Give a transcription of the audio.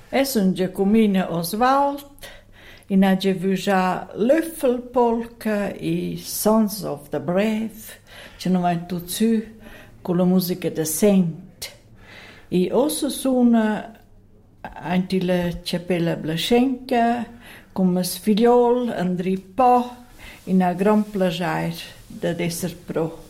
Es un Giacomina Oswald, in a già Löffelpolka e Sons of the Brave, ci hanno vanto su con la musica de Saint. E osso suona anche la Cappella Blaschenka, come sfigliol Andri Po, in a gran plagiare da esser pro.